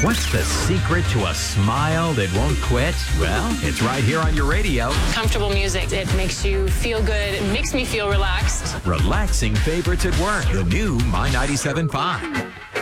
What's the secret to a smile that won't quit? Well, it's right here on your radio. Comfortable music. It makes you feel good. It makes me feel relaxed. Relaxing favorites at work. The new My 97.5.